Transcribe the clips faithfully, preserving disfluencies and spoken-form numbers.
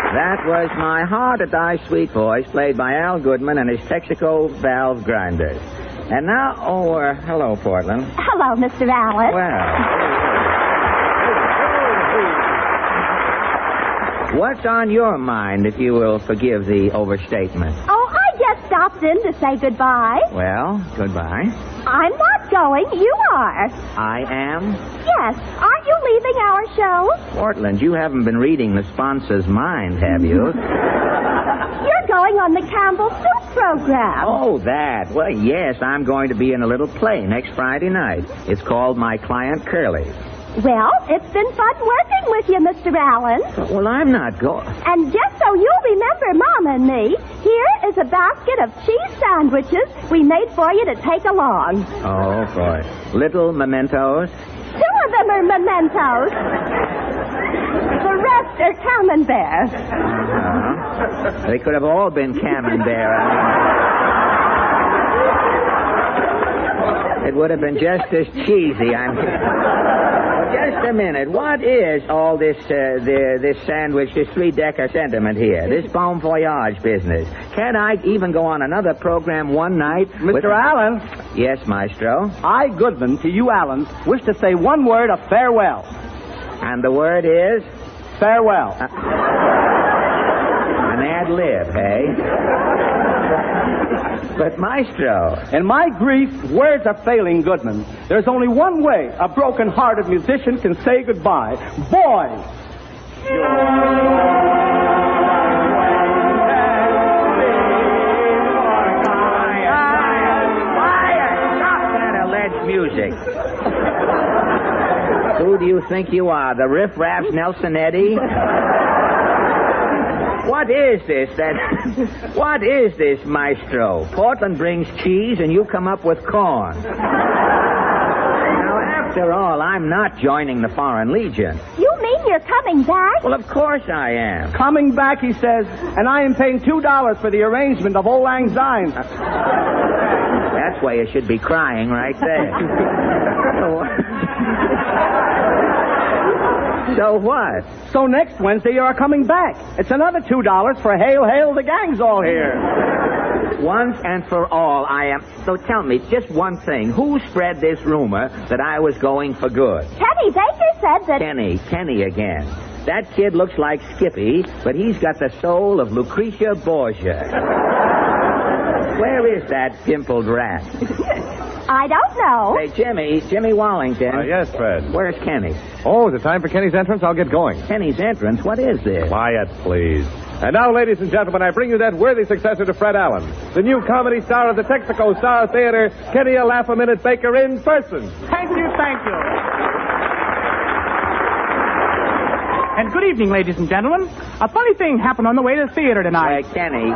That was My Heart, a Die Sweet Voice, played by Al Goodman and his Texaco valve grinders. And now, oh, uh, hello, Portland. Hello, Mister Allen. Well. What's on your mind, if you will forgive the overstatement? Oh, I just stopped in to say goodbye. Well, goodbye. I'm not going. You are. I am? Yes. Aren't you leaving our show? Portland, you haven't been reading the sponsor's mind, have you? You're going on the Campbell Soup program. Oh, that. Well, yes, I'm going to be in a little play next Friday night. It's called My Client Curly. Well, it's been fun working with you, Mister Allen. Well, I'm not going. And just so you'll remember Mom and me, here is a basket of cheese sandwiches we made for you to take along. Oh, boy. Little mementos? Two of them are mementos. The rest are camembert. Uh-huh. They could have all been camembert. It would have been just as cheesy. I'm... Just a minute. What is all this uh, the, this sandwich, this three-decker sentiment here? This bon voyage business? Can't I even go on another program one night? Mister With... Allen? Yes, Maestro? I, Goodman, to you, Allen, wish to say one word of farewell. And the word is? Farewell. Uh, an ad lib, hey? But, Maestro... In my grief, words are failing, Goodman. There's only one way a broken-hearted musician can say goodbye. Boys! Stop that alleged music. Who do you think you are, the riff-raff Nelson Eddy? What is this? That? What is this, Maestro? Portland brings cheese and you come up with corn. Now, after all, I'm not joining the Foreign Legion. You mean you're coming back? Well, of course I am. Coming back, he says, and I am paying two dollars for the arrangement of Old Lang Syne. That's why you should be crying right there. So what? So next Wednesday you are coming back. It's another two dollars for Hail, Hail, the gang's all here. Once and for all, I am... So tell me, just one thing. Who spread this rumor that I was going for good? Kenny Baker said that... Kenny. Kenny again. That kid looks like Skippy, but he's got the soul of Lucretia Borgia. Where is that dimpled rat? I don't know. Say, Jimmy, Jimmy Wallington. Uh, yes, Fred. Where's Kenny? Oh, is it time for Kenny's entrance? I'll get going. Kenny's entrance? What is this? Quiet, please. And now, ladies and gentlemen, I bring you that worthy successor to Fred Allen, the new comedy star of the Texaco Star Theater, Kenny A Laugh-A-Minute Baker in person. Thank you, thank you. And good evening, ladies and gentlemen. A funny thing happened on the way to the theater tonight. Uh, Kenny.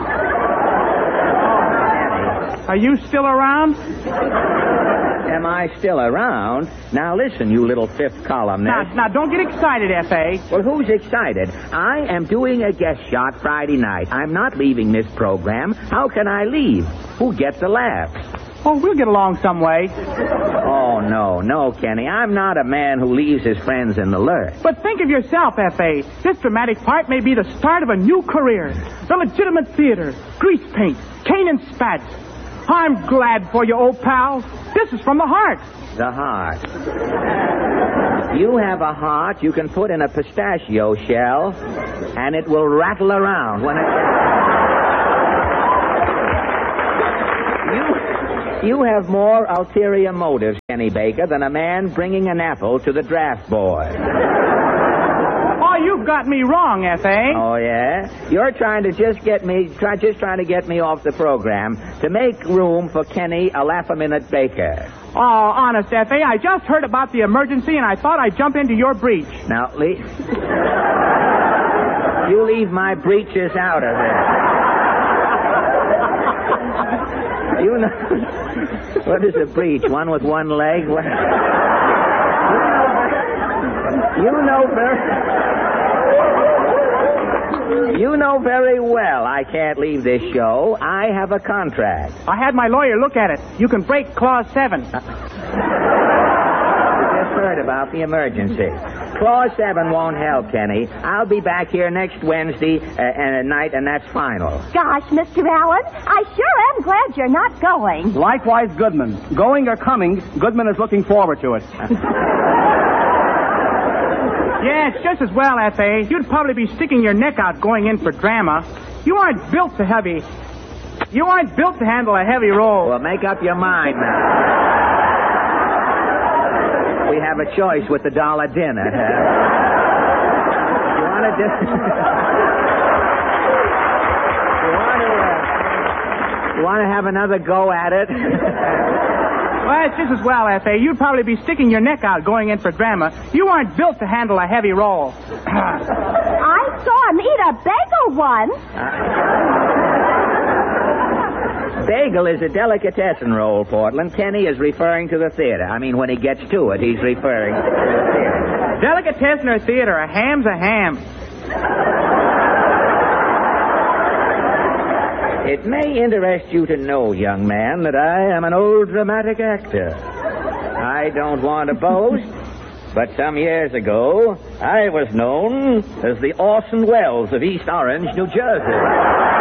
Are you still around? Am I still around? Now listen, you little fifth columnist. Now, now, don't get excited, F A. Well, who's excited? I am doing a guest shot Friday night. I'm not leaving this program. How can I leave? Who gets the laughs? Oh, we'll get along some way. Oh, no, no, Kenny. I'm not a man who leaves his friends in the lurch. But think of yourself, F A. This dramatic part may be the start of a new career. The legitimate theater, grease paint, cane and spats. I'm glad for you, old pal. This is from the heart. The heart. You have a heart you can put in a pistachio shell, and it will rattle around when it... You, you have more ulterior motives, Kenny Baker, than a man bringing an apple to the draft board. Oh, you've got me wrong, F A. Oh, yeah? You're trying to just get me, try, just trying to get me off the program to make room for Kenny A Laugh-A-Minute Baker. Oh, honest, F A, I just heard about the emergency and I thought I'd jump into your breach. Now, leave... you leave my breeches out of it. You know... What is a breech? One with one leg? What... You know very... You know very well I can't leave this show. I have a contract. I had my lawyer look at it. You can break clause seven. You just heard about the emergency. Clause seven won't help, Kenny. I'll be back here next Wednesday uh, and at night, and that's final. Gosh, Mister Allen, I sure am glad you're not going. Likewise, Goodman. Going or coming, Goodman is looking forward to it. Yeah, it's just as well, F A. You'd probably be sticking your neck out going in for drama. You aren't built to heavy. You aren't built to handle a heavy role. Well, make up your mind now. We have a choice with the dollar dinner. Huh? You want to just... you want to... Uh... You want to have another go at it? Well, it's just as well, F A. You'd probably be sticking your neck out going in for drama. You aren't built to handle a heavy role. I saw him eat a bagel once. Uh... Bagel is a delicatessen roll, Portland. Kenny is referring to the theater. I mean, when he gets to it, he's referring to the theater. Delicatessen or theater, a ham's a ham. It may interest you to know, young man, that I am an old dramatic actor. I don't want to boast, but some years ago, I was known as the Orson Welles of East Orange, New Jersey.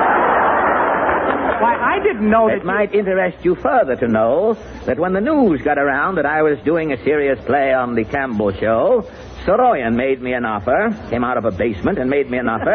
Why, I didn't know that... It might interest you further to know that when the news got around that I was doing a serious play on the Campbell Show, Soroyan made me an offer, came out of a basement and made me an offer,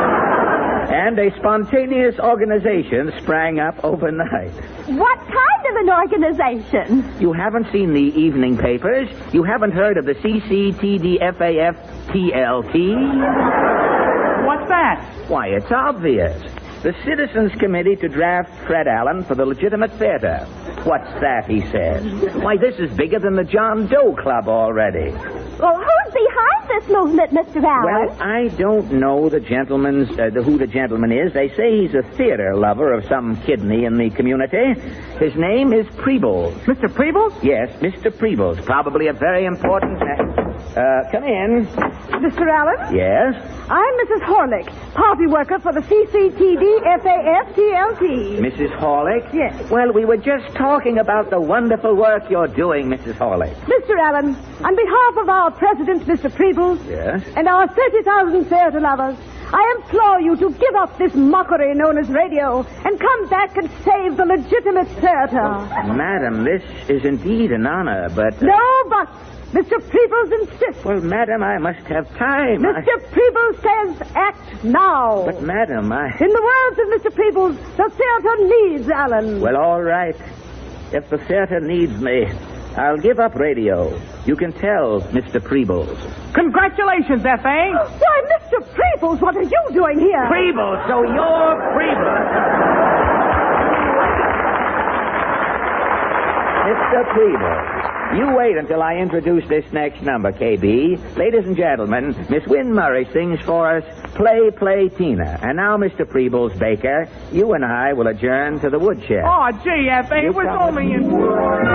and a spontaneous organization sprang up overnight. What kind of an organization? You haven't seen the evening papers? You haven't heard of the C C T D F A F T L T? What's that? Why, it's obvious. The Citizens Committee to draft Fred Allen for the legitimate theater. What's that, he says. Why, this is bigger than the John Doe Club already. Well, who's behind this movement, Mister Allen? Well, I don't know the gentleman's, uh, the, who the gentleman is. They say he's a theater lover of some kidney in the community. His name is Prebles. Mister Prebles? Yes, Mister Prebles. Probably a very important man. Uh, come in. Mister Allen? Yes? I'm Missus Horlick, party worker for the C C T D F A F T L T. Missus Horlick? Yes. Well, we were just talking about the wonderful work you're doing, Missus Horlick. Mister Allen, on behalf of our president, Mister Prebles, Yes? and our thirty thousand theater lovers, I implore you to give up this mockery known as radio and come back and save the legitimate theater. Madam, this is indeed an honor, but... Uh... No buts. Mister Prebles insists. Well, madam, I must have time. Mister I... Prebles says act now. But, madam, I... In the words of Mister Prebles, the theater needs Allen. Well, all right. If the theater needs me, I'll give up radio. You can tell Mister Prebles. Congratulations, F A. Why, Mister Prebles, what are you doing here? Prebles, so you're Prebles. Mister Prebles, you wait until I introduce this next number, K B. Ladies and gentlemen, Miss Wynn Murray sings for us Play, Play, Tina. And now, Mister Prebles Baker, you and I will adjourn to the woodshed. Oh, gee, F A, it was only in...